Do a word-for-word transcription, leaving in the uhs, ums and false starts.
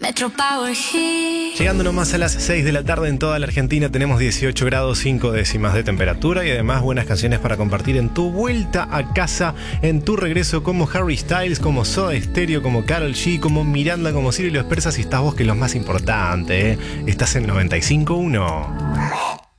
Metro Power Hit. Llegando nomás a las seis de la tarde en toda la Argentina, tenemos dieciocho grados cinco décimas de temperatura y además buenas canciones para compartir en tu vuelta a casa, en tu regreso, como Harry Styles, como Soda Stereo, como Karol G, como Miranda, como Ciro y los Persas, y estás vos, que es lo más importante, ¿eh? Estás en noventa y cinco punto uno.